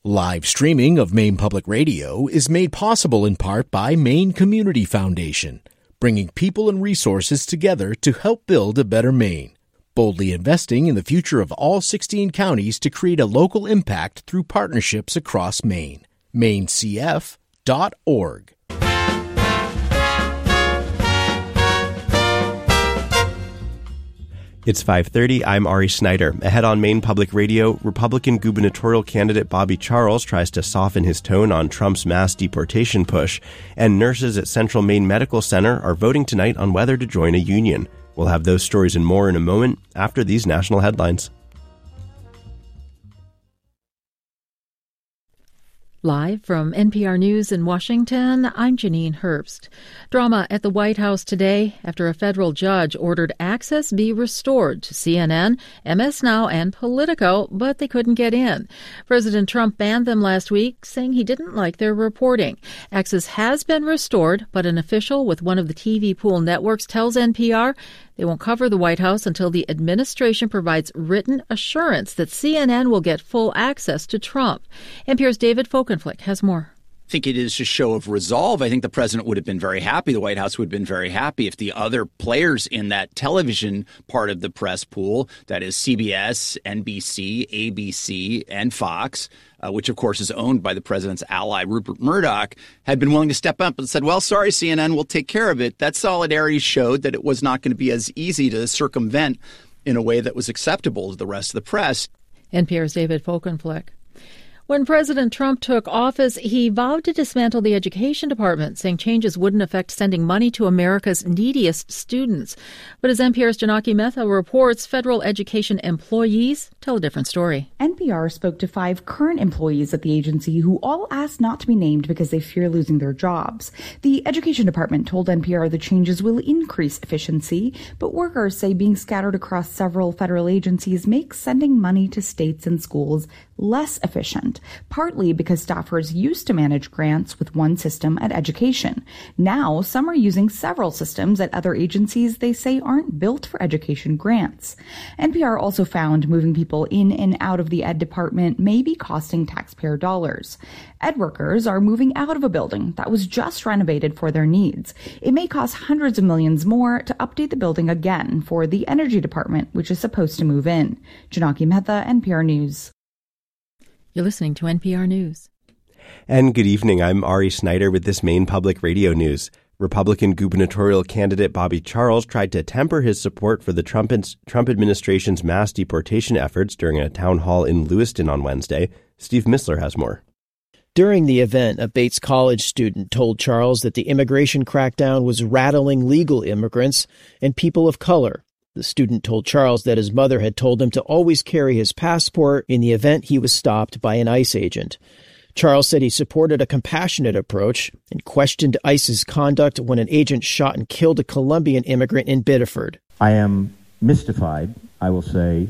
Live streaming of Maine Public Radio is made possible in part by Maine Community Foundation, bringing people and resources together to help build a better Maine. Boldly investing in the future of all 16 counties to create a local impact through partnerships across Maine. MaineCF.org. It's 5:30. I'm Ari Snyder. Ahead on Maine Public Radio, Republican gubernatorial candidate Bobby Charles tries to soften his tone on Trump's mass deportation push, and nurses at Central Maine Medical Center are voting tonight on whether to join a union. We'll have those stories and more in a moment after these national headlines. Live from NPR News in Washington, I'm Janine Herbst. Drama at the White House today after a federal judge ordered access be restored to CNN, MS Now, and Politico, but they couldn't get in. President Trump banned them last week, saying he didn't like their reporting. Access has been restored, but an official with one of the TV pool networks tells NPR they won't cover the White House until the administration provides written assurance that CNN will get full access to Trump. NPR's David Folkenflik has more. I think it is a show of resolve. I think the president would have been very happy. The White House would have been very happy if the other players in that television part of the press pool, that is CBS, NBC, ABC, and Fox, which, of course, is owned by the president's ally, Rupert Murdoch, had been willing to step up and said, well, sorry, CNN, we'll take care of it. That solidarity showed that it was not going to be as easy to circumvent in a way that was acceptable to the rest of the press. NPR's David Folkenflik. When President Trump took office, he vowed to dismantle the education department, saying changes wouldn't affect sending money to America's neediest students. But as NPR's Janaki Mehta reports, federal education employees tell a different story. NPR spoke to 5 current employees at the agency who all asked not to be named because they fear losing their jobs. The education department told NPR the changes will increase efficiency, but workers say being scattered across several federal agencies makes sending money to states and schools less efficient, partly because staffers used to manage grants with one system at education. Now, some are using several systems at other agencies they say aren't built for education grants. NPR also found moving people in and out of the ed department may be costing taxpayer dollars. Ed workers are moving out of a building that was just renovated for their needs. It may cost hundreds of millions more to update the building again for the energy department, which is supposed to move in. Janaki Mehta, NPR News. You're listening to NPR News. And good evening. I'm Ari Snyder with this Maine Public Radio News. Republican gubernatorial candidate Bobby Charles tried to temper his support for the Trump administration's mass deportation efforts during a town hall in Lewiston on Wednesday. Steve Missler has more. During the event, a Bates College student told Charles that the immigration crackdown was rattling legal immigrants and people of color. The student told Charles that his mother had told him to always carry his passport in the event he was stopped by an ICE agent. Charles said he supported a compassionate approach and questioned ICE's conduct when an agent shot and killed a Colombian immigrant in Biddeford. I am mystified, I will say,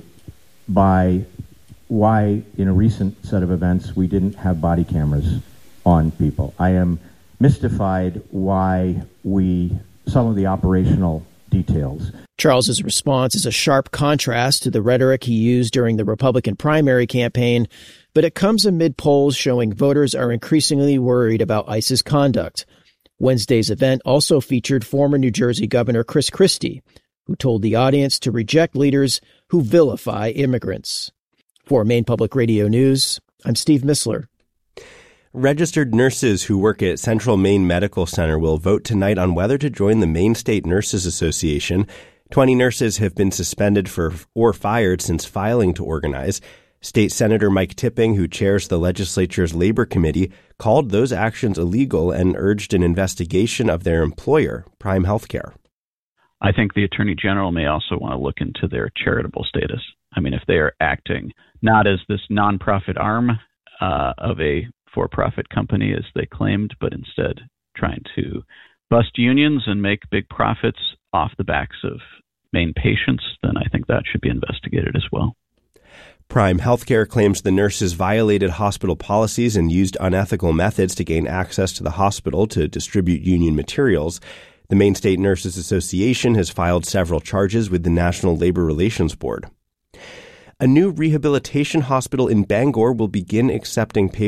by why in a recent set of events we didn't have body cameras on people. I am mystified why some of the operational details. Charles's response is a sharp contrast to the rhetoric he used during the Republican primary campaign, but it comes amid polls showing voters are increasingly worried about ICE's conduct. Wednesday's event also featured former New Jersey Governor Chris Christie, who told the audience to reject leaders who vilify immigrants. For Maine Public Radio News, I'm Steve Missler. Registered nurses who work at Central Maine Medical Center will vote tonight on whether to join the Maine State Nurses Association. 20 nurses have been suspended or fired since filing to organize. State Senator Mike Tipping, who chairs the legislature's Labor Committee, called those actions illegal and urged an investigation of their employer, Prime Healthcare. I think the Attorney General may also want to look into their charitable status. I mean, if they are acting not as this nonprofit arm of a for-profit company as they claimed, but instead trying to bust unions and make big profits off the backs of Maine patients, then I think that should be investigated as well. Prime Healthcare claims the nurses violated hospital policies and used unethical methods to gain access to the hospital to distribute union materials. The Maine State Nurses Association has filed several charges with the National Labor Relations Board. A new rehabilitation hospital in Bangor will begin accepting patients